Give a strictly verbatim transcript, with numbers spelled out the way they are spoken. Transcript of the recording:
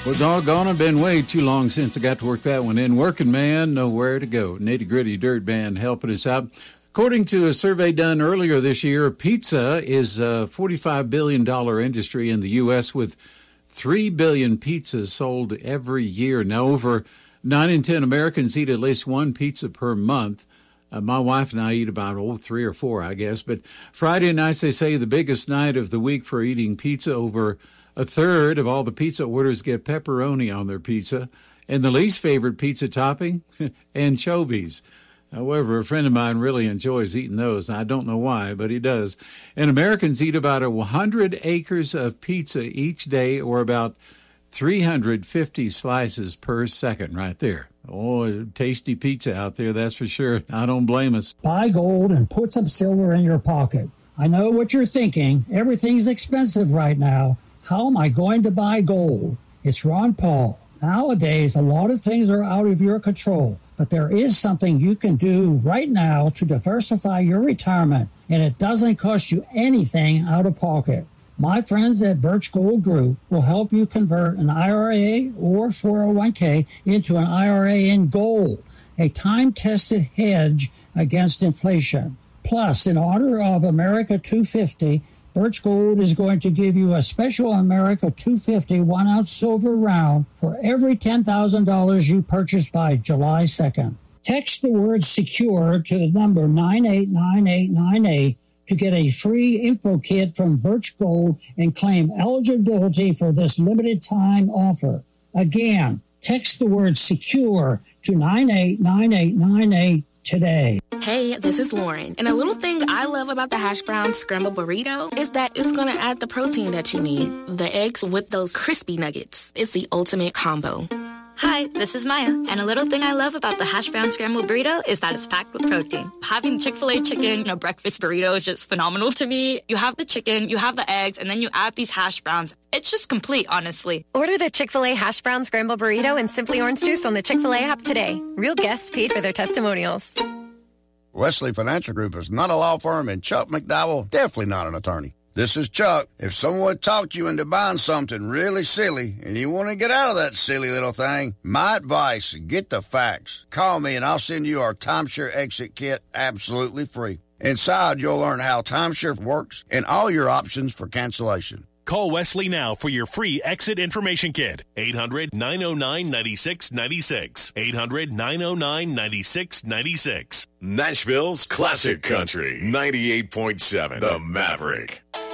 Well, doggone, I've been way too long since I got to work that one in. Working man, nowhere to go. Nitty Gritty Dirt Band helping us out. According to a survey done earlier this year, pizza is a forty-five billion dollars industry in the U S with three billion pizzas sold every year. Now, over nine in ten Americans eat at least one pizza per month. Uh, my wife and I eat about, oh, three or four, I guess. But Friday nights, they say, the biggest night of the week for eating pizza. Over a third of all the pizza orders get pepperoni on their pizza. And the least favorite pizza topping, anchovies. However, a friend of mine really enjoys eating those. I don't know why, but he does. And Americans eat about one hundred acres of pizza each day, or about three hundred fifty slices per second right there. Oh, tasty pizza out there, that's for sure. I don't blame us. Buy gold and put some silver in your pocket. I know what you're thinking. Everything's expensive right now. How am I going to buy gold? It's Ron Paul. Nowadays, a lot of things are out of your control, but there is something you can do right now to diversify your retirement, and it doesn't cost you anything out of pocket. My friends at Birch Gold Group will help you convert an I R A or four oh one k into an I R A in gold, a time-tested hedge against inflation. Plus, in honor of America two fifty, Birch Gold is going to give you a special America two fifty one-ounce silver round for every ten thousand dollars you purchase by July second. Text the word SECURE to the number nine eight nine eight nine eight to get a free info kit from Birch Gold and claim eligibility for this limited time offer. Again, text the word SECURE to nine eight nine eight nine eight today. Hey, this is Lauren, and a little thing I love about the hash brown scramble burrito is that it's going to add the protein that you need. The eggs with those crispy nuggets. It's the ultimate combo. Hi, this is Maya, and a little thing I love about the hash brown scrambled burrito is that it's packed with protein. Having Chick-fil-A chicken in a breakfast burrito is just phenomenal to me. You have the chicken, you have the eggs, and then you add these hash browns. It's just complete, honestly. Order the Chick-fil-A hash brown scrambled burrito and Simply Orange Juice on the Chick-fil-A app today. Real guests paid for their testimonials. Wesley Financial Group is not a law firm, and Chuck McDowell definitely not an attorney. This is Chuck. If someone talked you into buying something really silly and you want to get out of that silly little thing, my advice, get the facts. Call me and I'll send you our timeshare exit kit absolutely free. Inside, you'll learn how timeshare works and all your options for cancellation. Call Wesley now for your free exit information kit. eight hundred nine oh nine nine six nine six. eight hundred nine oh nine nine six nine six. Nashville's classic country. ninety-eight point seven. The Maverick.